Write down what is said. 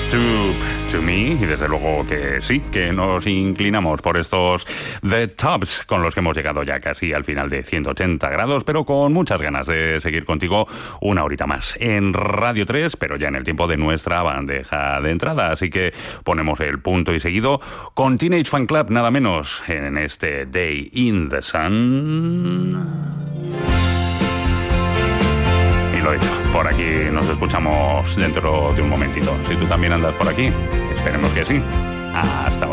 Stoop to Me, y desde luego que sí, que nos inclinamos por estos The Tops con los que hemos llegado ya casi al final de 180 grados, pero con muchas ganas de seguir contigo una horita más en Radio 3, pero ya en el tiempo de nuestra bandeja de entrada, así que ponemos el punto y seguido con Teenage Fan Club, nada menos, en este Day in the Sun. Y lo dicho, por aquí nos escuchamos dentro de un momentito. Si tú también andas por aquí, esperemos que sí. Hasta ahora.